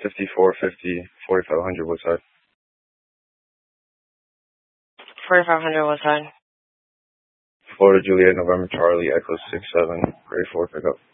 5450 4500 Woodside. 4500 Woodside. Florida Juliet November Charlie Echo 67 ready for pickup.